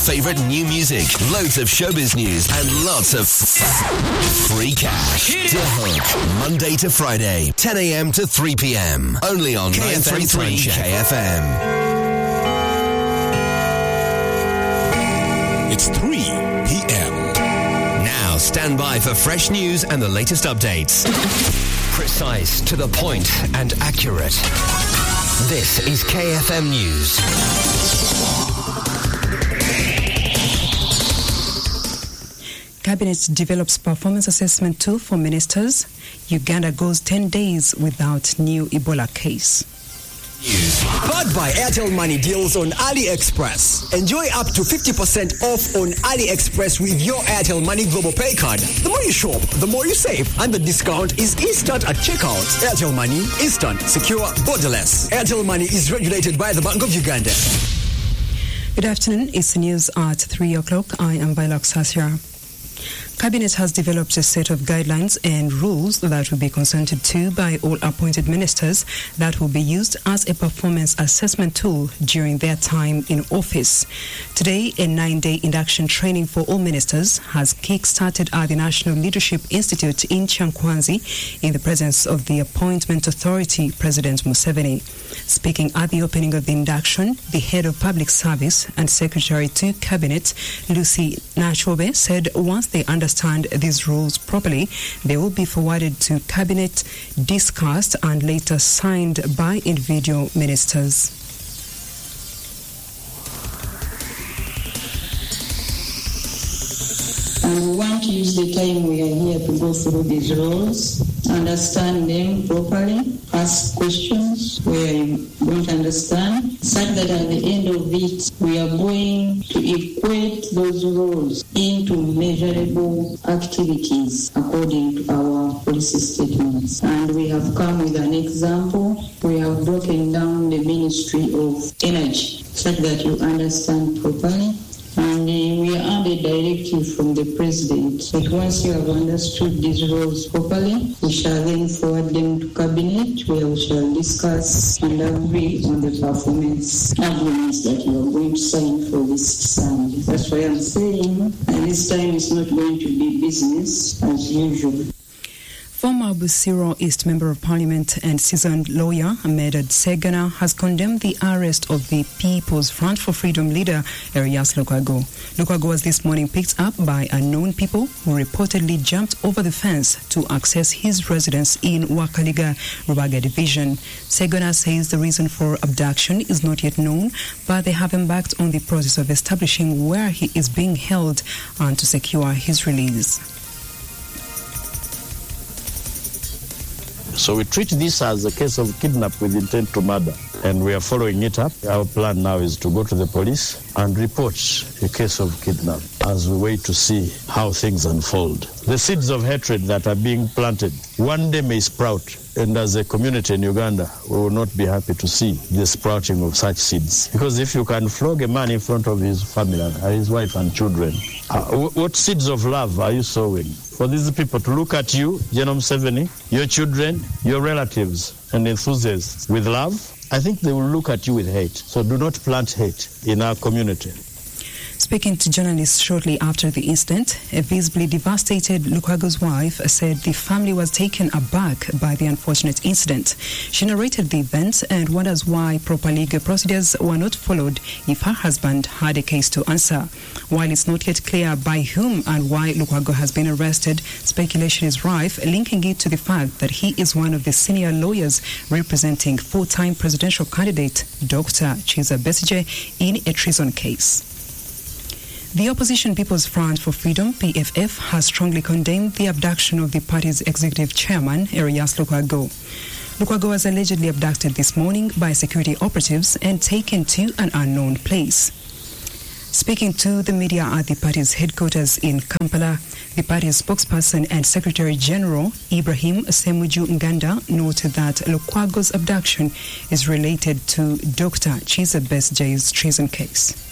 Favorite new music, loads of showbiz news, and lots of free cash. To Hook, Monday to Friday, 10 a.m. to 3 p.m. Only on 933 KFM. It's 3 p.m. Now stand by for fresh news and the latest updates. Precise, to the point, and accurate. This is KFM News. Cabinet develops performance assessment tool for ministers. Uganda goes 10 days without new Ebola case. Powered by Airtel Money deals on AliExpress. Enjoy up to 50% off on AliExpress with your Airtel Money Global Pay card. The more you shop, the more you save. And the discount is instant at checkout. Airtel Money, instant, secure, borderless. Airtel Money is regulated by the Bank of Uganda. Good afternoon. It's the news at 3 o'clock. I am Bailak Sasya. Cabinet has developed a set of guidelines and rules that will be consented to by all appointed ministers that will be used as a performance assessment tool during their time in office. Today, a 9-day induction training for all ministers has kick-started at the National Leadership Institute in Chankwanzi in the presence of the Appointment Authority, President Museveni. Speaking at the opening of the induction, the Head of Public Service and Secretary to Cabinet, Lucy Nachobe, said once they understand these rules properly, they will be forwarded to Cabinet, discussed and later signed by individual ministers. And we want to use the time we are here to go through these rules, understand them properly, ask questions where you don't understand, such that at the end of it, we are going to equate those rules into measurable activities according to our policy statements. And we have come with an example. We have broken down the Ministry of Energy, such that you understand properly. And we are under directive from the President that once you have understood these rules properly, we shall then forward them to Cabinet, where we shall discuss and agree on the performance agreements that you are going to sign for this Sunday. That's why I'm saying, and this time it's not going to be business as usual. Former Busiro East Member of Parliament and seasoned lawyer Medad Segana has condemned the arrest of the People's Front for Freedom leader Erias Lukwago. Lukwago was this morning picked up by unknown people who reportedly jumped over the fence to access his residence in Wakaliga, Rubaga Division. Segana says the reason for abduction is not yet known, but they have embarked on the process of establishing where he is being held and to secure his release. So we treat this as a case of kidnap with intent to murder, and we are following it up. Our plan now is to go to the police and report a case of kidnap as we wait to see how things unfold. The seeds of hatred that are being planted one day may sprout, and as a community in Uganda, we will not be happy to see the sprouting of such seeds. Because if you can flog a man in front of his family, his wife and children, what seeds of love are you sowing? For these people to look at you, General Museveni, your children, your relatives and enthusiasts with love, I think they will look at you with hate. So do not plant hate in our community. Speaking to journalists shortly after the incident, a visibly devastated Lukwago's wife said the family was taken aback by the unfortunate incident. She narrated the events and wonders why proper legal procedures were not followed if her husband had a case to answer. While it's not yet clear by whom and why Lukwago has been arrested, speculation is rife, linking it to the fact that he is one of the senior lawyers representing full-time presidential candidate Dr. Chiza Besigye in a treason case. The Opposition People's Front for Freedom, PFF, has strongly condemned the abduction of the party's executive chairman, Erias Lukwago. Lukwago was allegedly abducted this morning by security operatives and taken to an unknown place. Speaking to the media at the party's headquarters in Kampala, the party's spokesperson and Secretary General Ibrahim Semuju Nganda noted that Lukwago's abduction is related to Dr. Chiza Besigye's treason case.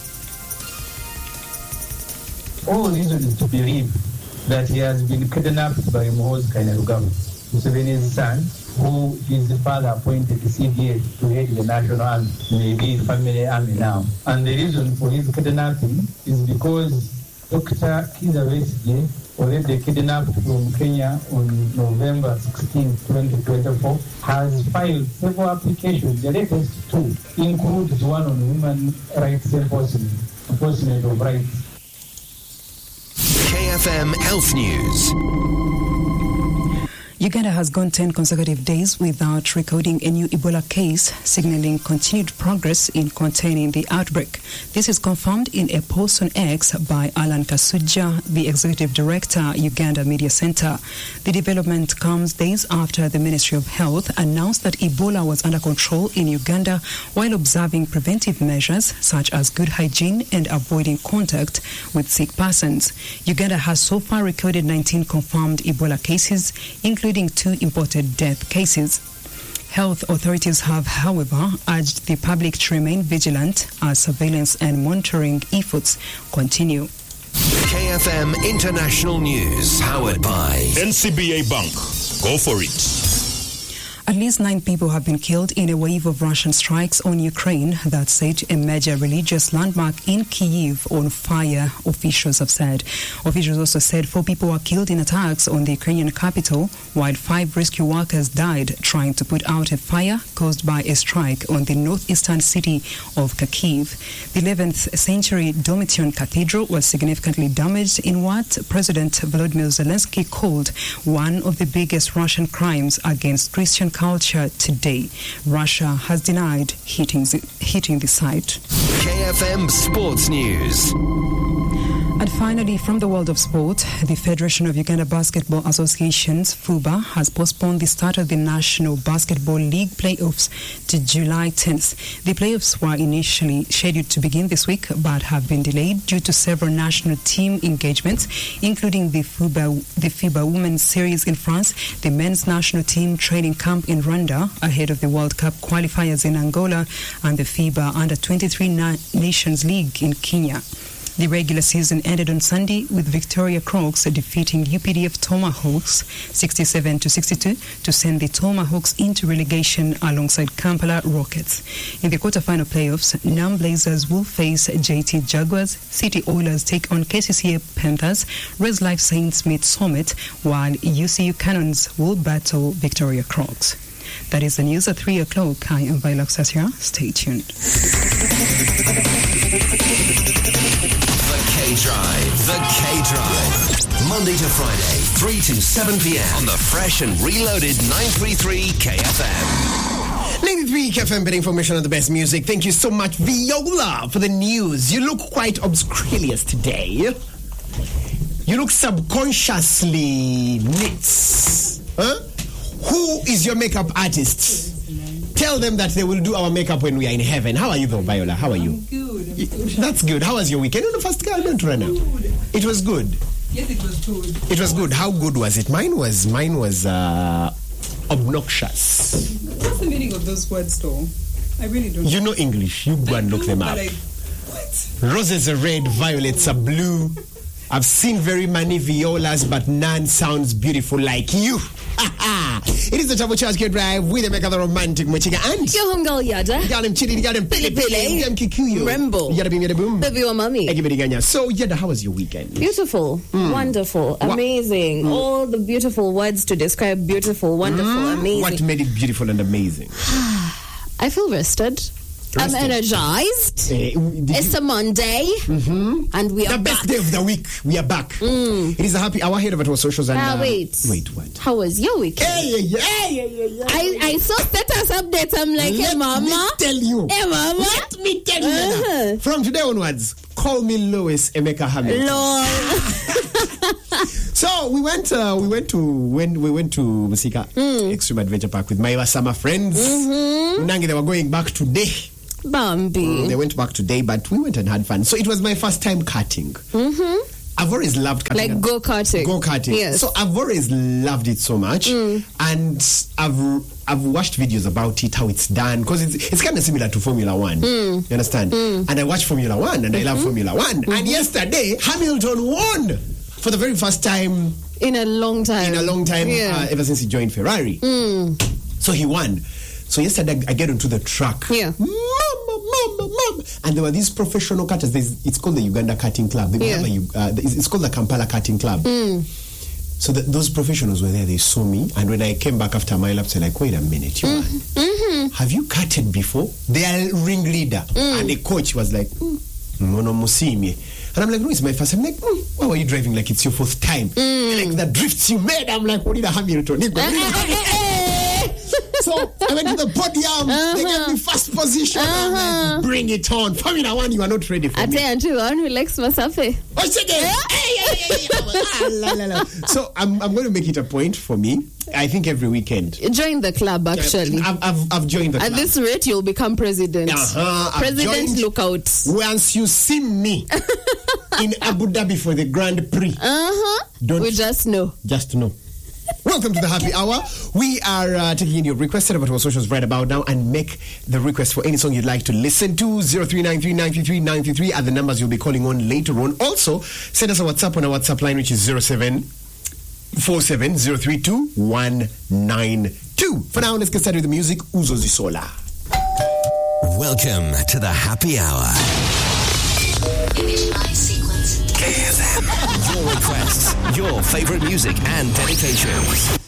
All reasons to believe that he has been kidnapped by Muhoozi Kainerugaba, Museveni's son, who is the father appointed the CDA to head the National Army, maybe family army now. And the reason for his kidnapping is because Dr. Kizza Besigye, already kidnapped from Kenya on November 16, 2024, has filed several applications. The latest two includes one on human rights enforcement of rights. KFM Health News. Uganda has gone 10 consecutive days without recording a new Ebola case, signaling continued progress in containing the outbreak. This is confirmed in a post on X by Alan Kasuja, the Executive Director, Uganda Media Center. The development comes days after the Ministry of Health announced that Ebola was under control in Uganda while observing preventive measures such as good hygiene and avoiding contact with sick persons. Uganda has so far recorded 19 confirmed Ebola cases, including 2 imported death cases. Health authorities have, however, urged the public to remain vigilant as surveillance and monitoring efforts continue. KFM International News, powered by NCBA Bank. Go for it. At least 9 people have been killed in a wave of Russian strikes on Ukraine that set a major religious landmark in Kyiv on fire, officials have said. Officials also said 4 people were killed in attacks on the Ukrainian capital, while 5 rescue workers died trying to put out a fire caused by a strike on the northeastern city of Kharkiv. The 11th century Domitian Cathedral was significantly damaged in what President Volodymyr Zelensky called one of the biggest Russian crimes against Christian culture today. Russia has denied hitting the site. KFM Sports News. And finally, from the world of sport, the Federation of Uganda Basketball Associations, FUBA, has postponed the start of the National Basketball League playoffs to July 10th. The playoffs were initially scheduled to begin this week, but have been delayed due to several national team engagements, including the FIBA Women's Series in France, the men's national team training camp in Rwanda ahead of the World Cup qualifiers in Angola, and the FIBA Under-23 Nations League in Kenya. The regular season ended on Sunday with Victoria Crocs defeating UPDF Tomahawks 67-62 to send the Tomahawks into relegation alongside Kampala Rockets. In the quarter-final playoffs, Nam Blazers will face JT Jaguars, City Oilers take on KCCA Panthers, Res Life Saints meet Summit, while UCU Cannons will battle Victoria Crocs. That is the news at 3 o'clock. I am Viola Xasia. Stay tuned. The K-Drive. Monday to Friday, 3 to 7 p.m. on the fresh and reloaded 933 KFM. 93 KFM, better information on the best music. Thank you so much, Viola, for the news. You look quite obscurious today. You look subconsciously knits. Huh? Who is your makeup artist? Tell them that they will do our makeup when we are in heaven. How are you though, Viola? How are you? Good. That's good. How was your weekend? You're the first girl I went to right now. It was good. Yes, it was good. It was good. How good was it? Mine was obnoxious. What's the meaning of those words, though? I really don't. You know English. You go and look them up. What? Roses are red, violets are blue. I've seen very many violas, but none sounds beautiful like you. It is the Double Charge K-Drive with the Make the Romantic Mochiga and your home girl Yada. You got him chitty, you got him pili, you got him kikuyu. Rembo. You got him boom. Baby or mommy. So Yada, how was your weekend? Beautiful, wonderful, amazing. All the beautiful words to describe beautiful, wonderful, amazing. What made it beautiful and amazing? I feel rested. I'm energized. It's a Monday, and we are the best back. day of the week. We are back. It is a happy hour here of our socials. And wait, what? How was your weekend? I saw status updates. I'm like, hey, mama. Let me tell you. Hey, mama. Let me tell you. From today onwards, call me Lois Emeka Hamilton. Lol. So we went to Musika Extreme Adventure Park with my summer friends. Nangi, they were going back today. Bambi. They went back today, but we went and had fun. So it was my first time karting. I've always loved karting. Like go-karting. Go-karting. Yes. So I've always loved it so much. And I've watched videos about it, how it's done, because it's kind of similar to Formula 1. You understand? And I watched Formula 1 and I love Formula 1. And yesterday, Hamilton won for the very first time. In a long time. Ever since he joined Ferrari. So he won. So yesterday I get onto the truck. Yeah. Mama. And there were these professional cutters. It's called the Uganda Cutting Club. It's called the Kampala Cutting Club. So those professionals were there. They saw me. And when I came back after my laps, they're like, wait a minute, you have you cutted before? They are ringleader. And the coach was like, Mono Musimi. And I'm like, no, it's my first. I'm like, why were you driving like it's your fourth time? Like the drifts you made. I'm like, what did I Hamilton? So I went to the podium. They gave me first position. I'm like, bring it on. Formula One, you are not ready for me. I tell you, one who likes Masafe. So I'm going to make it a point for me. I think every weekend. Join the club, actually. I've joined the club. At this rate, you'll become president. President, look out. Once you see me in Abu Dhabi for the Grand Prix, we just know. Just know. Welcome to the Happy Hour. We are taking in your requests. Send over to our socials right about now and make the request for any song you'd like to listen to. 0393-933-933 are the numbers you'll be calling on later on. Also, send us a WhatsApp on our WhatsApp line, which is 0747-032-192. For now, let's get started with the music. Uzo Zisola. Welcome to the Happy Hour. Initialize sequence. KFM. Your requests, your favorite music and dedications.